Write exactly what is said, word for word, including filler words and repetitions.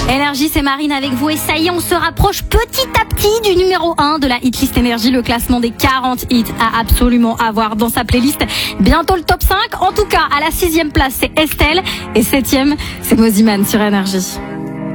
Énergie, c'est Marine avec vous et ça y est, on se rapproche petit à petit du numéro un de la hitlist Énergie, le classement des quarante hits à absolument avoir dans sa playlist. Bientôt le top cinq, en tout cas à la sixième place c'est Estelle et septième c'est Moziman sur Énergie.